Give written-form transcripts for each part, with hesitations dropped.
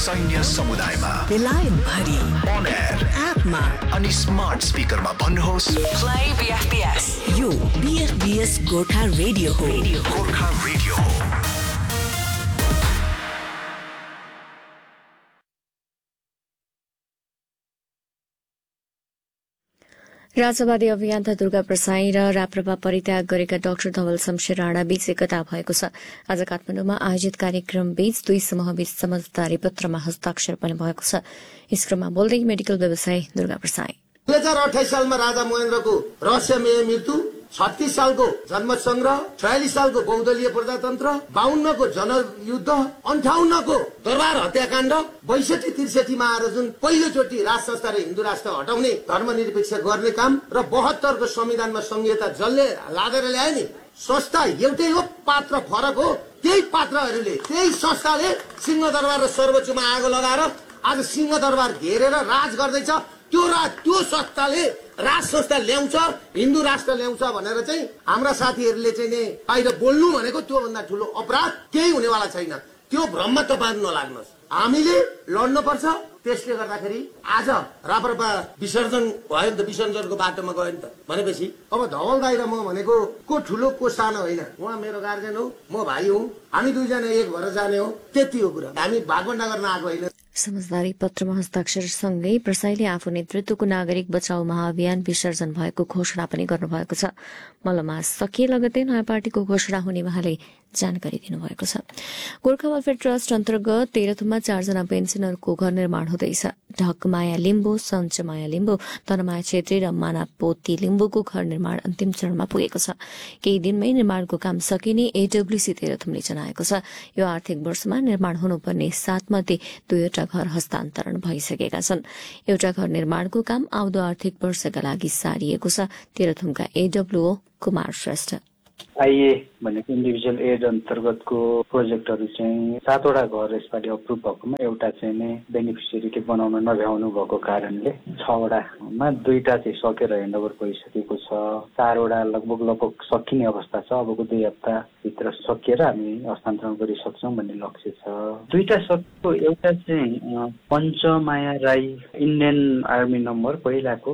सैन्य समुदायमा बेलायत भरि on air एपमा अनि स्मार्ट स्पिकरमा भन्नुहोस् प्ले बीएफबीएस। यो बीएफबीएस गोर्खा रेडियो हो। गोर्खा रेडियो हो। राजवादी अभियन्ता दुर्गा प्रसाई र राप्रपा परित्याग गरेका डाक्टर धवल शमशेर राणा बीच एकता भएको छ। आज काठमाडौँमा आयोजित कार्यक्रम बीच दुई समूहबीच समझदारी पत्रमा हस्ताक्षर पनि भएको छ। यस क्रममा बोल्दै मेडिकल व्यवसायी दुर्गा प्रसाई 2028 सालमा राजा महेन्द्रको रहस्यमय मृत्यु, 36 सालको जन्म संग्रह, 46 सालको बहुदलीय प्रजातन्त्र, 52 को जनयुद्ध, 58 को दरबार हत्याकाण्ड, 62-63 मा आएर जुन पहिलोचोटि राज संस्था र हिन्दू राष्ट्र हटाउने धर्मनिरपेक्ष गर्ने काम र 72 को संविधानमा संहिता जसले लादेर ल्याए नि, संस्था एउटै हो, पात्र फरक हो। त्यही पात्रहरूले त्यही संस्थाले सिंहदरबार र सर्वोच्चमा आगो लगाएर आज सिंहदरबार घेरेर राज गर्दैछ। त्यो संस्थाले राज संस्था ल्याउँछ, हिन्दू राष्ट्र ल्याउँछ भनेर चाहिँ हाम्रा साथीहरूले चाहिँ नि बाहिर बोल्नु भनेको त्योभन्दा ठुलो अपराध केही हुनेवाला छैन। त्यो भ्रममा तपाईहरु नलाग्नुहोस्। हामीले लड्नुपर्छ। त्यसले गर्दाखेरि आज राप्रपा विसर्जन भयो नि त, विसर्जनको बाटोमा गयो नि त भनेपछि अब धवल दाइ र म भनेको को ठुलो को सानो होइन। उहाँ मेरो गार्जियन हो, म भाइ हुँ, हामी दुईजना एक भएर जाने हो, त्यति हो कुरा। हामी भागभण्डा गर्न आएको होइन। समझदारी पत्रमा हस्ताक्षरसँगै प्रसाईले आफू नेतृत्वको नागरिक बचाउ महाअभियान विसर्जन भएको घोषणा पनि गर्नुभएको छ। मल्लमा सकिए लगतै नयाँ पार्टीको घोषणा हुने उहाँले जानकारी दिनुभएको छ। गोर्खा वेलफेयर ट्रस्ट अन्तर्गत तेह्रथुममा 4 जना पेन्सनरको घर निर्माण हुँदैछ। ढकमाया लिम्बू, सञ्चमाया लिम्बू, तनमाया छेत्री र मानापोती लिम्बूको घर निर्माण अन्तिम चरणमा पुगेको छ। केही दिनमै निर्माणको काम सकिने एडब्ल्यूसी तेह्रथुमले जनाएको छ। यो आर्थिक वर्षमा निर्माण हुनुपर्ने 7 मध्ये 2वटा घर हस्तान्तरण भइसकेका छन्। एउटा घर निर्माणको काम आउँदो आर्थिक वर्षका लागि सारिएको छ। तेह्रथुमका एडब्ल्यूओ कुमार श्रेष्ठ आइए भनेको इन्डिभिजुअल एड अन्तर्गतको प्रोजेक्टहरू चाहिँ 7वटा घर यसपालि अप्रुभ भएकोमा एउटा चाहिँ नै बेनिफिसियरीले बनाउन नभ्याउनु भएको कारणले 6वटामा 2टा चाहिँ सकेर ह्यान्डओभर भइसकेको छ। 4वटा लगभग सकिने अवस्था छ। अबको 2 हप्ता भित्र सकिएर हामी हस्तान्तरण गरिसक्छौँ भन्ने लक्ष्य छ। 2टा सकेको एउटा चाहिँ Panchamaya Rai Indian army number पहिलाको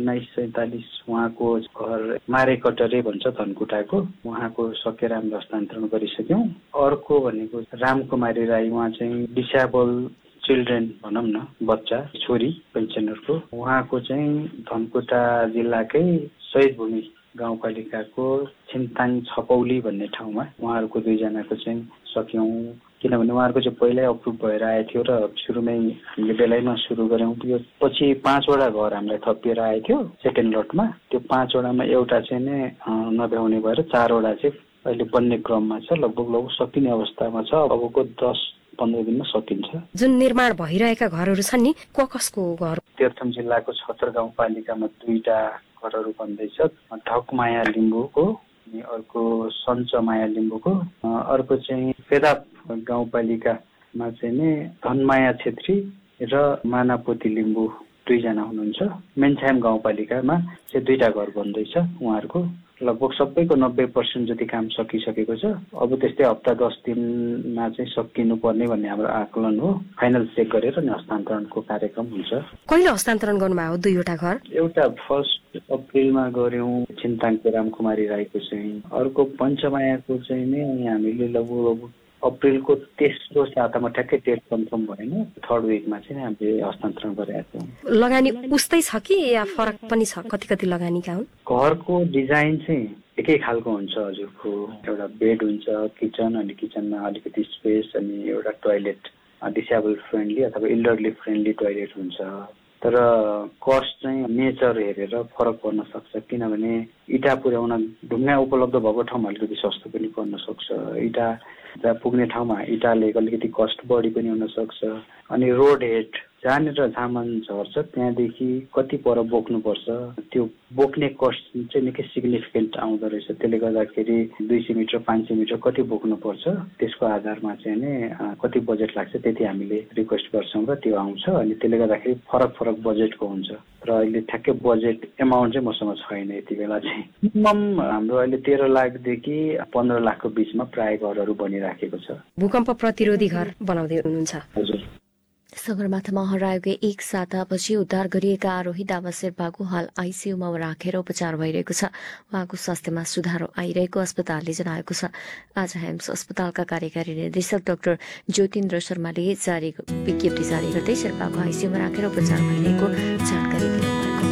1947 उहाँको घर मारेकटरे भन्छ धनकुटाको, उहाँको सकेर हामीले हस्तान्तरण गरिसक्यौँ। अर्को भनेको रामकुमारी राई, उहाँ चाहिँ डिसेबल चिल्ड्रेन भनौँ न, बच्चा छोरी पेन्सनरको, उहाँको चाहिँ धनकुटा जिल्लाकै शहीद भूमि गाउँपालिकाको छिन्ताङ छपौली भन्ने ठाउँमा उहाँहरूको 2 जनाको चाहिँ सक्यौँ। किनभने उहाँहरूको चाहिँ पहिल्यै अप्रुभ भएर आएको थियो र सुरुमै हामीले बेलायतमा सुरु गऱ्यौँ। त्यो पछि 5वटा घर हामीलाई थपिएर आएको थियो सेकेन्ड लटमा। त्यो 5वटामा एउटा चाहिँ नै नभ्याउने भएर 4वटा चाहिँ अहिले बन्ने क्रममा छ। लगभग सकिने अवस्थामा छ। अबको 10-15 दिनमा सकिन्छ। जुन निर्माण भइरहेका घरहरू छन् नि, कसको घर? तेह्रथुम जिल्लाको छतर गाउँपालिकामा 2टा घरहरू बन्दैछ। ढकमाया लिम्बूको, अर्को सञ्चमाया लिम्बूको, अर्को चाहिँ फेदाप गाउँपालिकामा चाहिँ नि धनमाया छेत्री र मानापोती लिम्बू 2 जना हुनुहुन्छ। मेन्छाम गाउँपालिकामा चाहिँ 2टा घर बन्दैछ। उहाँहरूको लगभग सबैको 90% जति काम सकिसकेको छ। अब त्यस्तै हप्ता 10 दिनमा चाहिँ सकिनु पर्ने भन्ने हाम्रो आकलन हो। फाइनल चेक गरेर नि हस्तान्तरणको कार्यक्रम हुन्छ। कहिले हस्तान्तरण गर्नुभयो 2वटा घर? एउटा 1 अप्रिलमा गर्यौँ छिन्ताङको रामकुमारी राईको चाहिँ, अर्को पञ्चमायाको चाहिँ नि हामीले लगभग अप्रिलको तेस्रो सातामा ठ्याक्कै डेट कन्फर्म भएन, 3rd विकमा चाहिँ हामीले हस्तान्तरण गरेका छौँ। लगानी उस्तै छ कि या फरक पनि छ? कति लगानीका हुन्? घरको डिजाइन चाहिँ एकै खालको हुन्छ हजुरको। एउटा बेड हुन्छ, किचन, अनि किचनमा अलिकति स्पेस, अनि एउटा टोयलेट डिसेबल फ्रेन्डली अथवा इल्डरली फ्रेन्डली टोयलेट हुन्छ। तर कस्ट चाहिँ नेचर हेरेर फरक पर्न सक्छ। किनभने इँटा पुर्याउन ढुङ्गा उपलब्ध भएको ठाउँमा अलिकति सस्तो पनि पर्न सक्छ। इँटा जहाँ पुग्ने ठाउँमा इँटाले अलिकति कस्ट बढी पनि हुन सक्छ। अनि रोड हेड जहाँनिर झामन झर्छ त्यहाँदेखि कति पर बोक्नुपर्छ, त्यो बोक्ने कस्ट चाहिँ निकै सिग्निफिकेन्ट आउँदो रहेछ। त्यसले गर्दाखेरि 200 मिटर 500 मिटर कति बोक्नुपर्छ त्यसको आधारमा चाहिँ नि कति बजेट लाग्छ त्यति हामीले रिक्वेस्ट गर्छौँ र त्यो आउँछ। अनि त्यसले गर्दाखेरि फरक बजेटको हुन्छ र अहिले ठ्याक्कै बजेट एमाउन्ट चाहिँ मसँग छैन यति बेला चाहिँ। मिनिमम हाम्रो अहिले 13 लाखदेखि 15 लाखको बिचमा प्राय घरहरू बनिराखेको छ। भूकम्प प्रतिरोधी घर बनाउँदै हुनुहुन्छ? हजुर। सगरमाथामा हराएको एक सातापछि उद्धार गरिएका आरोही दावा शेर्पाको हाल आइसियूमा राखेर उपचार भइरहेको छ। उहाँको स्वास्थ्यमा सुधार आइरहेको अस्पतालले जनाएको छ। आज हेम्स अस्पतालका कार्यकारी निर्देशक डाक्टर ज्योतिन्द्र शर्माले विज्ञप्ति जारी गर्दै शेर्पाको आइसियूमा राखेर उपचार भइरहेको जानकारी